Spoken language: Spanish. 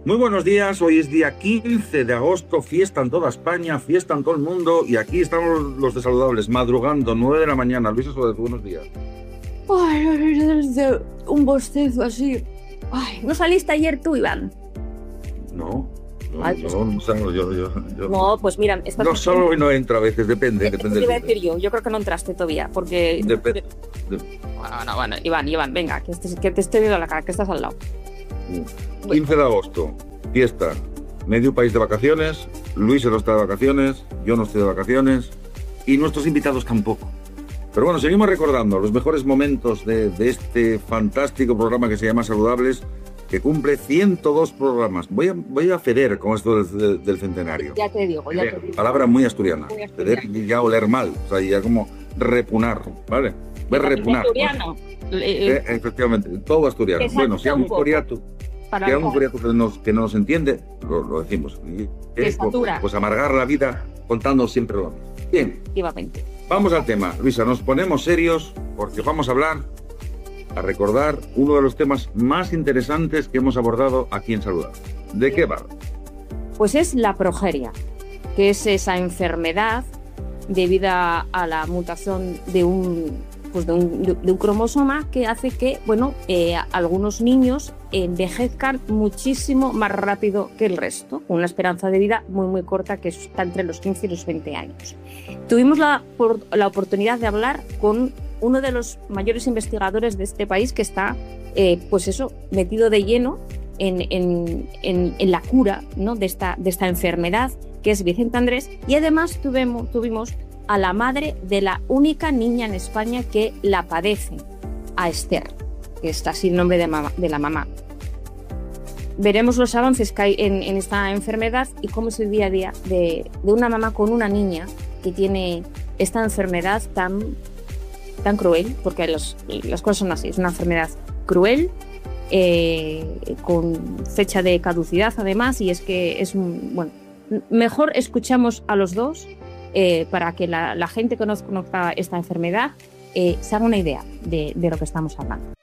Muy buenos días, hoy es día 15 de agosto, fiesta en toda España, fiesta en todo el mundo y aquí estamos los de Saludables, madrugando, 9 de la mañana. Luis Suárez, buenos días. Ay, desde un bostezo así. Ay, ¿no saliste ayer tú, Iván? No, Ay, pues, no salgo yo. no, pues mira, estás No salgo y no entro a veces, depende te del iba a día. decir yo creo que no entraste todavía, porque... Depende. Bueno, Iván, venga, que te estoy viendo la cara, que estás al lado. 15 de agosto, fiesta, medio país de vacaciones, Luis no está de vacaciones, yo no estoy de vacaciones y nuestros invitados tampoco. Pero bueno, seguimos recordando los mejores momentos de este fantástico programa que se llama Saludables, que cumple 102 programas. Voy a feder con esto del centenario. Ya te digo. Palabra muy asturiana. Muy asturiana. Feder y ya oler mal, o sea, ya como repunar, ¿vale? Ver repunar. Asturiano. Efectivamente, todo asturiano. Bueno, si hay un coreato que no nos entiende, lo decimos. Y es, pues amargar la vida contando siempre lo mismo. Bien, Efectivamente. vamos al tema. Luisa, nos ponemos serios porque vamos a hablar, a recordar uno de los temas más interesantes que hemos abordado aquí en Saludar. ¿De qué va? Pues es la progeria, que es esa enfermedad debida a la mutación de un cromosoma que hace que, algunos niños envejezcan muchísimo más rápido que el resto, con una esperanza de vida muy, muy corta, que está entre los 15 y los 20 años. Tuvimos la oportunidad de hablar con uno de los mayores investigadores de este país que está, metido de lleno en la cura, ¿no?, de esta enfermedad, que es Vicente Andrés, y además tuvimos a la madre de la única niña en España que la padece, a Esther, que está así el nombre de la mamá. Veremos los avances que hay en esta enfermedad y cómo es el día a día de una mamá con una niña que tiene esta enfermedad tan cruel, porque las cosas son así, es una enfermedad cruel, con fecha de caducidad además, y es que mejor escuchamos a los dos para que la gente que conozca esta enfermedad se haga una idea de lo que estamos hablando.